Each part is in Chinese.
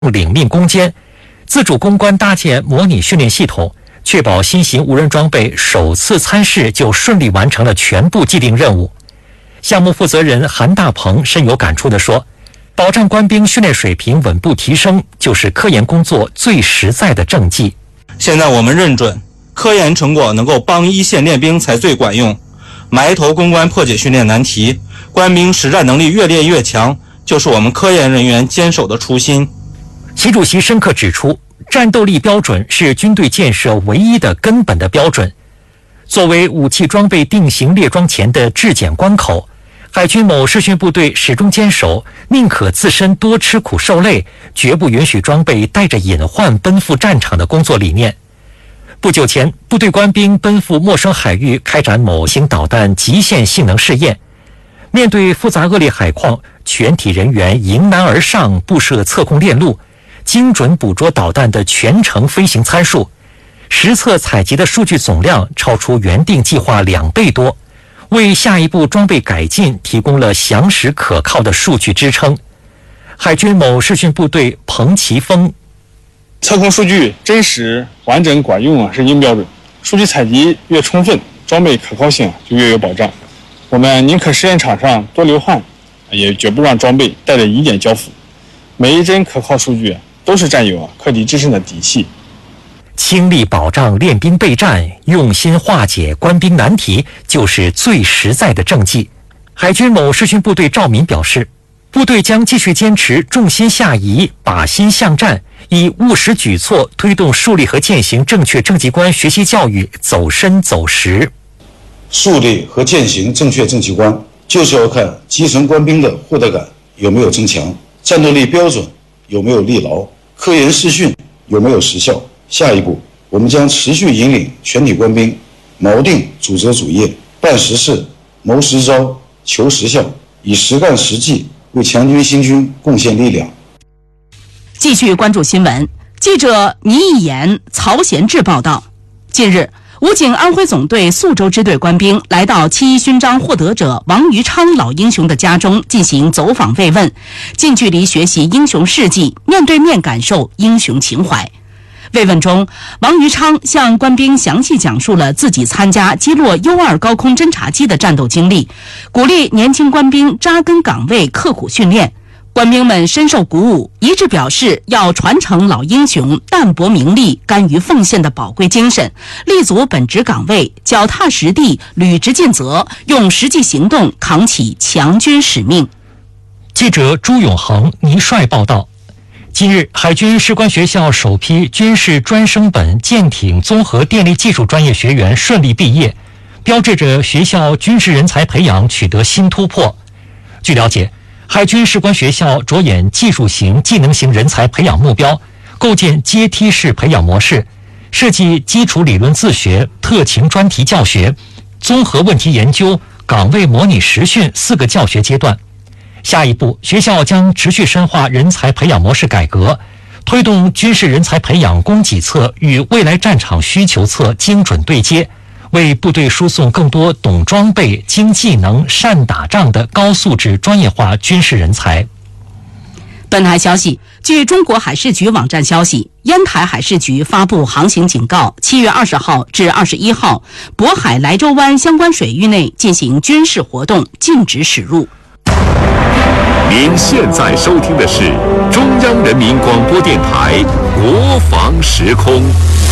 领命攻坚，自主攻关搭建模拟训练系统，确保新型无人装备首次参试就顺利完成了全部既定任务。项目负责人韩大鹏深有感触地说，保障官兵训练水平稳步提升，就是科研工作最实在的政绩。 现在我们认准，科研成果能够帮一线练兵才最管用，埋头攻关破解训练难题，官兵实战能力越练越强，就是我们科研人员坚守的初心。 习主席深刻指出，战斗力标准是军队建设唯一的根本的标准。作为武器装备定型列装前的质检关口，海军某视训部队始终坚守宁可自身多吃苦受累，绝不允许装备带着隐患奔赴战场的工作理念。不久前，部队官兵奔赴陌生海域开展某型导弹极限性能试验。面对复杂恶劣海况，全体人员迎难而上，布设测控链路，精准捕捉导弹的全程飞行参数，实测采集的数据总量超出原定计划2倍多，为下一步装备改进提供了详实可靠的数据支撑。海军某视训部队彭奇峰， 测控数据真实、完整、管用是硬标准，数据采集越充分，装备可靠性就越有保障。我们宁可试验场上多流汗，也绝不让装备带着疑点交付。每一帧可靠数据都是战友克敌制胜的底气。 倾力保障练兵备战，用心化解官兵难题，就是最实在的政绩。海军某视训部队赵民表示，部队将继续坚持重心下移、靶心向战，以务实举措推动树立和践行正确政绩观学习教育走深走实。 树立和践行正确政绩观，就是要看基层官兵的获得感有没有增强，战斗力标准有没有立牢，科研视训有没有实效。下一步，我们将持续引领全体官兵锚定主责主业，办实事、谋实招、求实效，以实干实际为强军新军贡献力量。 继续关注新闻，记者倪一言、曹贤志报道。近日，武警安徽总队宿州支队官兵来到7·1勋章获得者王于昌老英雄的家中进行走访慰问，近距离学习英雄事迹，面对面感受英雄情怀。慰问中，王于昌向官兵详细讲述了自己参加击落U-2高空侦察机的战斗经历，鼓励年轻官兵扎根岗位，刻苦训练。官兵们深受鼓舞，一致表示要传承老英雄淡泊名利、甘于奉献的宝贵精神，立足本职岗位，脚踏实地，履职尽责，用实际行动扛起强军使命。 记者朱永恒、倪帅报道。近日，海军士官学校首批军事专升本舰艇综合电力技术专业学员顺利毕业，标志着学校军事人才培养取得新突破。据了解，海军士官学校着眼技术型、技能型人才培养目标，构建阶梯式培养模式，设计基础理论自学、特勤专题教学、综合问题研究、岗位模拟实训4个教学阶段。下一步，学校将持续深化人才培养模式改革，推动军事人才培养供给侧与未来战场需求侧精准对接，为部队输送更多懂装备、精技能、善打仗的高素质专业化军事人才。 本台消息，据中国海事局网站消息，烟台海事局发布航行警告，7月20号至21号，渤海莱州湾相关水域内进行军事活动，禁止驶入。 您现在收听的是中央人民广播电台国防时空。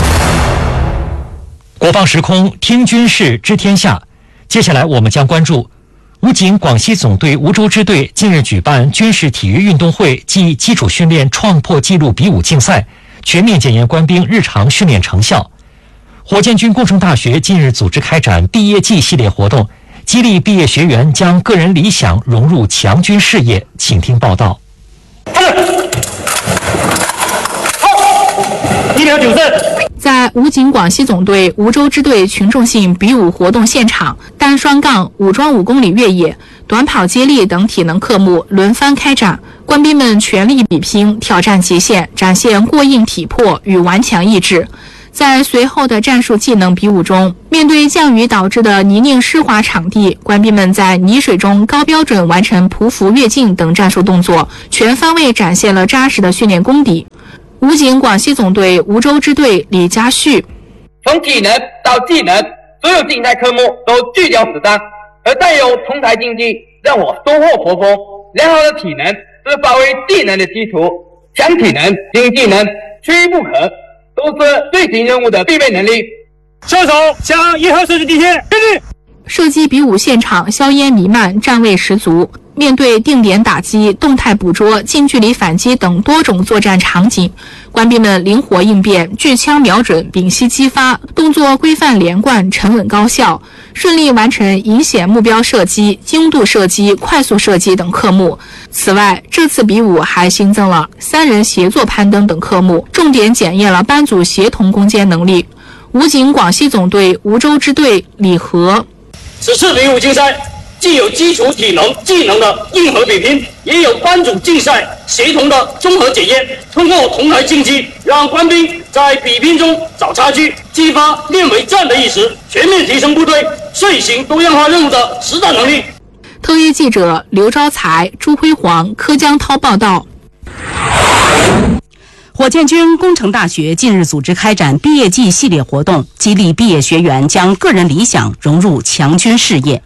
国防时空，听军事知天下。接下来我们将关注武警广西总队梧州支队近日举办军事体育运动会暨基础训练创破纪录比武竞赛，全面检验官兵日常训练成效。火箭军工程大学近日组织开展毕业季系列活动，激励毕业学员将个人理想融入强军事业。请听报道。 在武警广西总队梧州支队群众性比武活动现场，单双杠、武装5公里越野、短跑接力等体能科目轮番开展，官兵们全力比拼，挑战极限，展现过硬体魄与顽强意志。 在随后的战术技能比武中，面对降雨导致的泥泞湿滑场地，官兵们在泥水中高标准完成匍匐跃进等战术动作，全方位展现了扎实的训练功底。武警广西总队梧州支队李家旭： 从体能到技能，所有竞赛科目都拒掉死当，而带有同台竞技让我收获颇丰。良好的体能是发挥技能的基础，强体能、精技能缺一不可，都是队形任务的必备能力。 射手向1号射击地线前进。 射击比武现场硝烟弥漫，站位十足。面对定点打击、动态捕捉、近距离反击等多种作战场景，官兵们灵活应变，聚枪瞄准，屏息激发，动作规范连贯，沉稳高效，顺利完成引显目标射击、精度射击、快速射击等科目。此外，这次比武还新增了3人协作攀登等科目，重点检验了班组协同攻坚能力。武警广西总队梧州支队李和： 此次比武竞赛既有基础体能、技能的硬核比拼，也有班组竞赛协同的综合检验。通过同台竞技，让官兵在比拼中找差距，激发练为战的意识，全面提升部队遂行多样化任务的实战能力。 特约记者刘昭才、朱辉煌、柯江涛报道。 火箭军工程大学近日组织开展毕业季系列活动，激励毕业学员将个人理想融入强军事业。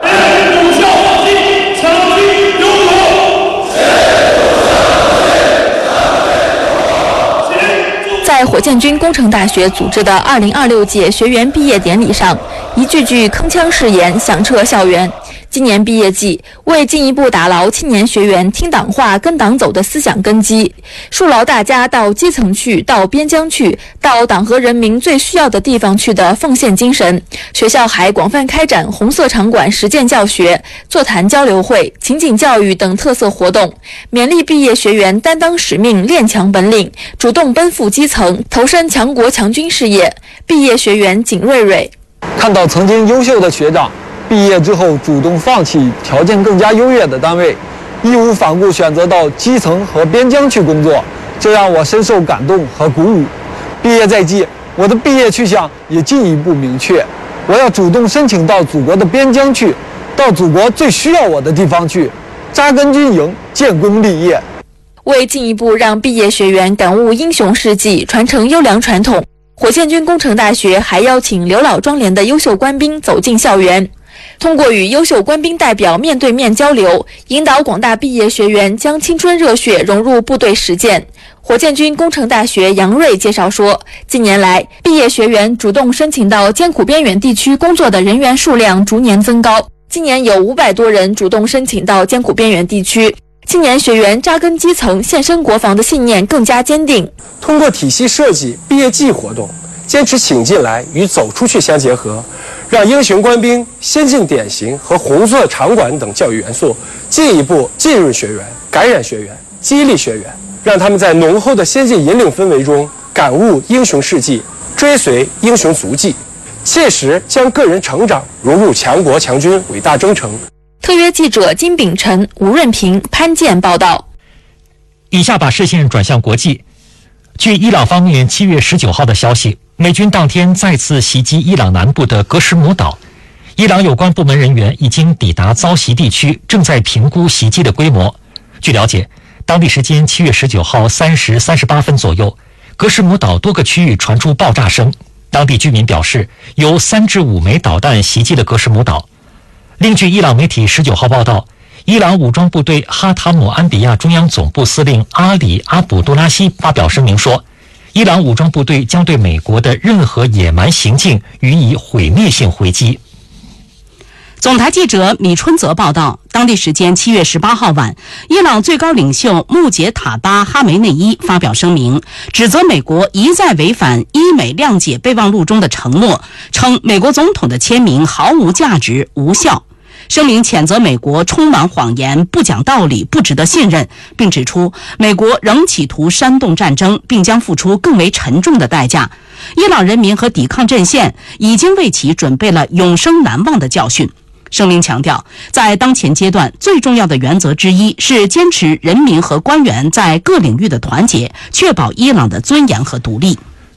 在火箭军工程大学组织的2026届学员毕业典礼上，一句句铿锵誓言响彻校园。今年毕业季，为进一步打牢青年学员听党话、跟党走的思想根基，树牢大家到基层去、到边疆去、到党和人民最需要的地方去的奉献精神，学校还广泛开展红色场馆实践教学、座谈交流会、情景教育等特色活动，勉励毕业学员担当使命、练强本领，主动奔赴基层，投身强国强军事业。毕业学员景瑞瑞： 看到曾经优秀的学长毕业之后主动放弃条件更加优越的单位，义无反顾选择到基层和边疆去工作，这让我深受感动和鼓舞。毕业在即，我的毕业去向也进一步明确，我要主动申请到祖国的边疆去，到祖国最需要我的地方去，扎根军营，建功立业。 为进一步让毕业学员感悟英雄事迹，传承优良传统，火箭军工程大学还邀请刘老庄连的优秀官兵走进校园，通过与优秀官兵代表面对面交流，引导广大毕业学员将青春热血融入部队实践。火箭军工程大学杨瑞介绍说，近年来，毕业学员主动申请到艰苦边远地区工作的人员数量逐年增高，今年有500多人主动申请到艰苦边远地区。青年学员扎根基层、献身国防的信念更加坚定。 通过体系设计毕业季活动，坚持请进来与走出去相结合，让英雄官兵、先进典型和红色场馆等教育元素进一步浸润学员、感染学员、激励学员，让他们在浓厚的先进引领氛围中感悟英雄事迹，追随英雄足迹，切实将个人成长融入强国强军伟大征程。 特约记者金秉辰、吴润平、潘健报道。 以下把视线转向国际。据伊朗方面7月19号的消息，美军当天再次袭击伊朗南部的格什姆岛。伊朗有关部门人员已经抵达遭袭地区，正在评估袭击的规模。据了解，当地时间7月19号3时38分左右，格什姆岛多个区域传出爆炸声。当地居民表示，有3至5枚导弹袭击了格什姆岛。另据伊朗媒体19号报道，伊朗武装部队哈塔姆安比亚中央总部司令阿里·阿卜杜拉希发表声明说，伊朗武装部队将对美国的任何野蛮行径予以毁灭性回击。 总台记者米春泽报道，当地时间7月18号晚，伊朗最高领袖穆杰塔巴·哈梅内伊发表声明，指责美国一再违反伊美谅解备忘录中的承诺，称美国总统的签名毫无价值、无效。声明谴责美国充满谎言、不讲道理、不值得信任，并指出美国仍企图煽动战争，并将付出更为沉重的代价。伊朗人民和抵抗阵线已经为其准备了永生难忘的教训。声明强调，在当前阶段，最重要的原则之一是坚持人民和官员在各领域的团结，确保伊朗的尊严和独立。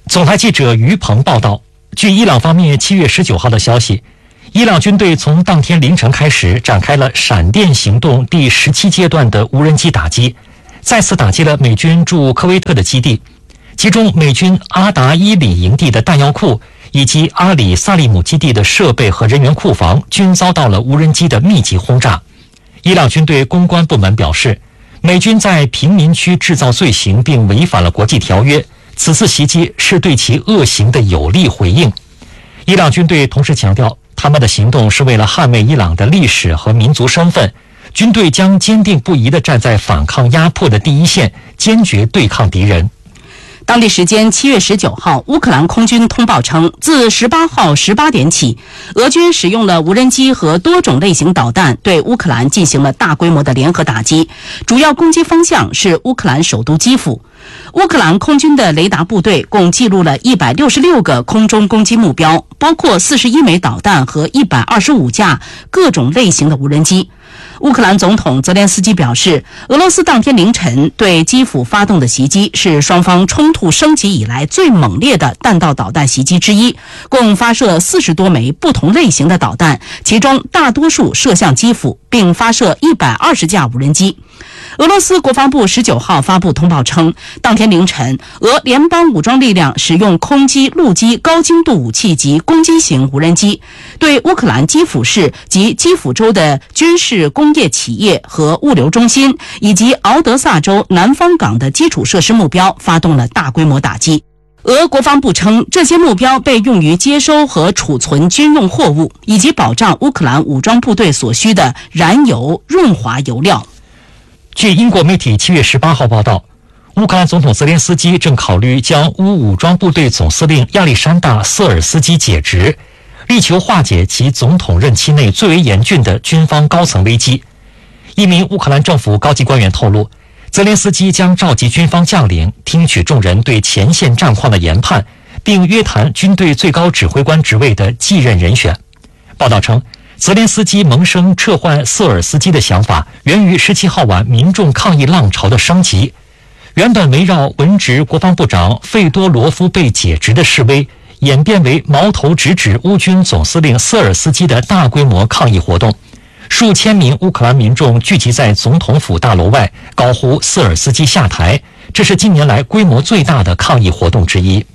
总台记者于鹏报道，据伊朗方面7月19号的消息，伊朗军队从当天凌晨开始展开了闪电行动第17阶段的无人机打击，再次打击了美军驻科威特的基地，其中美军阿达伊里营地的弹药库以及阿里萨利姆基地的设备和人员库房均遭到了无人机的密集轰炸。伊朗军队公关部门表示，美军在贫民区制造罪行并违反了国际条约，此次袭击是对其恶行的有力回应。伊朗军队同时强调，他们的行动是为了捍卫伊朗的历史和民族身份，军队将坚定不移地站在反抗压迫的第一线，坚决对抗敌人。 当地时间7月19号，乌克兰空军通报称，自18号18点起，俄军使用了无人机和多种类型导弹对乌克兰进行了大规模的联合打击，主要攻击方向是乌克兰首都基辅。乌克兰空军的雷达部队共记录了166个空中攻击目标，包括41枚导弹和125架各种类型的无人机。乌克兰总统泽连斯基表示，俄罗斯当天凌晨对基辅发动的袭击是双方冲突升级以来最猛烈的弹道导弹袭击之一，共发射40多枚不同类型的导弹，其中大多数射向基辅，并发射120架无人机。俄罗斯国防部19号发布通报称，当天凌晨，俄联邦武装力量使用空机、陆基高精度武器及攻击型无人机，对乌克兰基辅市及基辅州的军事工业企业和物流中心，以及敖德萨州南方港的基础设施目标发动了大规模打击。俄国防部称，这些目标被用于接收和储存军用货物，以及保障乌克兰武装部队所需的燃油、润滑油料。 据英国媒体7月18号报道，乌克兰总统泽连斯基正考虑将乌武装部队总司令亚历山大·瑟尔斯基解职，力求化解其总统任期内最为严峻的军方高层危机。一名乌克兰政府高级官员透露，泽连斯基将召集军方将领，听取众人对前线战况的研判，并约谈军队最高指挥官职位的继任人选。报道称，泽连斯基萌生撤换瑟尔斯基的想法，源于17号晚民众抗议浪潮的升级。原本围绕文职国防部长费多罗夫被解职的示威，演变为矛头直指乌军总司令瑟尔斯基的大规模抗议活动。数千名乌克兰民众聚集在总统府大楼外，高呼瑟尔斯基下台，这是近年来规模最大的抗议活动之一。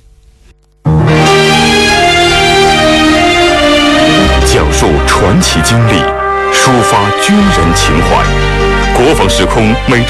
讲述传奇经历，抒发军人情怀。国防时空每周